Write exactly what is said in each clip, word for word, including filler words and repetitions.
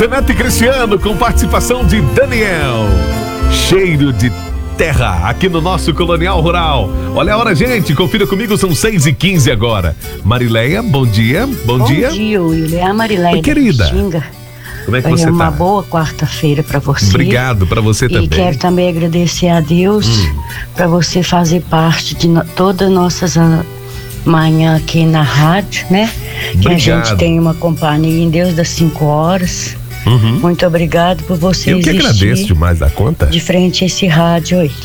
Zeneto e Cristiano, com participação de Daniel. Cheiro de terra, aqui no nosso Colonial Rural. Olha a hora, gente, confira comigo, são seis e quinze agora. Marileia, bom dia, bom, bom dia. Bom dia, William, é a Marileia. Oi, querida. Xinga. Como é que Foi você uma tá? boa quarta-feira para você. Obrigado, para você também. E quero também agradecer a Deus hum. para você fazer parte de no, todas as nossas manhã aqui na rádio, né? Obrigado. Que a gente tem uma companhia em Deus das cinco horas. Uhum. Muito obrigado por você Eu que agradeço demais da conta. De frente a esse rádio aí.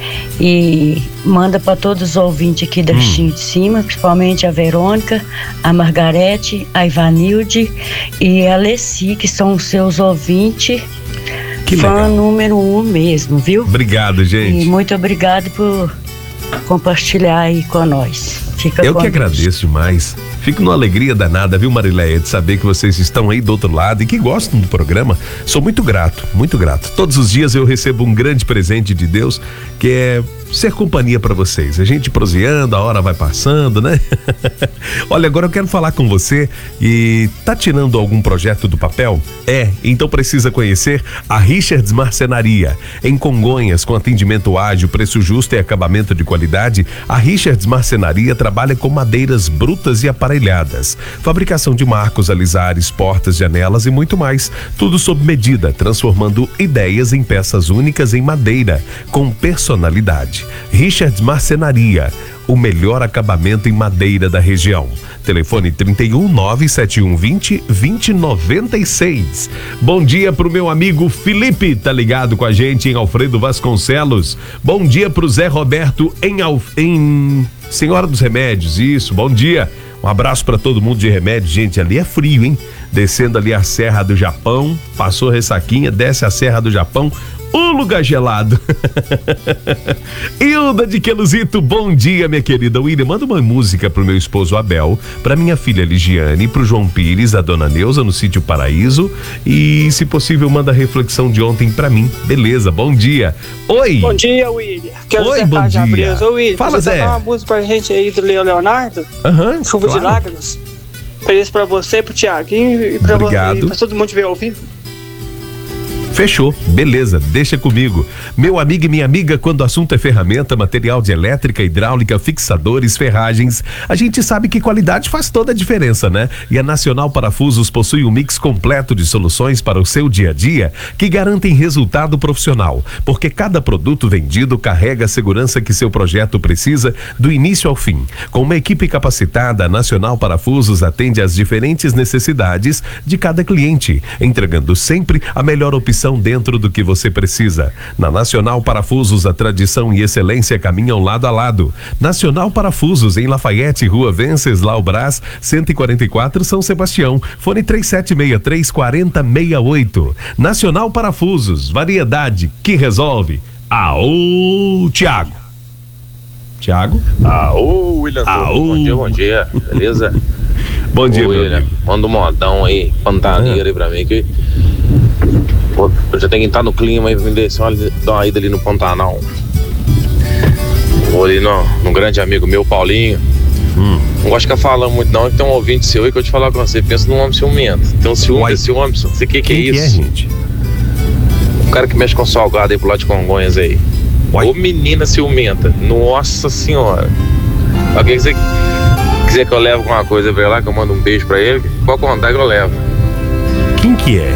E manda para todos os ouvintes aqui da hum. Vizinho de Cima, principalmente a Verônica, a Margarete, a Ivanilde e a Leci, que são os seus ouvintes. Que fã legal. número um mesmo, viu? Obrigado, gente. E muito obrigado por compartilhar aí com nós. Fica Eu com que Deus. agradeço demais. Fico numa alegria danada, viu, Marileia, de saber que vocês estão aí do outro lado e que gostam do programa. Sou muito grato, muito grato. Todos os dias eu recebo um grande presente de Deus, que é ser companhia para vocês. A gente proseando, a hora vai passando, né? Olha, agora eu quero falar com você e tá tirando algum projeto do papel? É, então precisa conhecer a Richards Marcenaria. Em Congonhas, com atendimento ágil, preço justo e acabamento de qualidade, a Richards Marcenaria trabalha com madeiras brutas e aparelhadas. Fabricação de marcos, alisares, portas, janelas e muito mais. Tudo sob medida, transformando ideias em peças únicas em madeira, com personalidade. Richards Marcenaria, o melhor acabamento em madeira da região. Telefone trinta e um, nove sete um vinte, vinte noventa e seis. Bom dia pro meu amigo Felipe, tá ligado com a gente em Alfredo Vasconcelos. Bom dia pro Zé Roberto em, Alf... em Senhora dos Remédios, isso, bom dia. Um abraço para todo mundo de Remédios, gente, ali é frio, hein? Descendo ali a Serra do Japão, passou Ressaquinha, desce a Serra do Japão, um lugar gelado. Hilda de Queluzito, bom dia, minha querida William. Manda uma música pro meu esposo Abel, pra minha filha Ligiane, pro João Pires, a dona Neuza no Sítio Paraíso e, se possível, manda a reflexão de ontem pra mim. Beleza, bom dia. Oi. Bom dia, William. Quero Oi, bom dia. Ô, William, fala, você Zé. uma música pra gente aí do Leonardo? Aham, uhum, Chuva claro. de Lágrimas. Pra isso, pra você, pro Tiaguinho e pra, Obrigado. você, e pra todo mundo que estiver ouvindo. Fechou, beleza, deixa comigo. Meu amigo e minha amiga, quando o assunto é ferramenta, material de elétrica, hidráulica, fixadores, ferragens, a gente sabe que qualidade faz toda a diferença, né? E a Nacional Parafusos possui um mix completo de soluções para o seu dia a dia que garantem resultado profissional, porque cada produto vendido carrega a segurança que seu projeto precisa do início ao fim. Com uma equipe capacitada, a Nacional Parafusos atende às diferentes necessidades de cada cliente, entregando sempre a melhor opção dentro do que você precisa. Na Nacional Parafusos, a tradição e excelência caminham lado a lado. Nacional Parafusos, em Lafayette, Rua Venceslau Brás, cento e quarenta e quatro, São Sebastião. Fone três sete seis três, quatro zero seis oito. Nacional Parafusos, variedade que resolve. Aô, Tiago. Tiago? Aô, William. Aô. Bom dia, bom dia. Beleza? Bom dia, Ô, meu William. amigo. Manda um modão aí, pantaneiro ah. aí pra mim que pô, eu já tenho que estar no clima aí, me descer uma, dar uma ida ali no Pantanal. Vou ali no, no grande amigo meu, Paulinho. Hum. Não gosto de ficar falando muito não, que tem um ouvinte seu aí que eu te falar com você, pensa num homem ciumento. Tem um ciúme, Uai. esse homem, você que que é Quem isso? que é, gente? O cara que mexe com salgado aí pro lado de Congonhas aí. Uai. Ô menina ciumenta, nossa senhora. Alguém quiser, quiser que eu leve alguma coisa pra ele lá, que eu mando um beijo pra ele, pode contar que eu levo. Quem que é?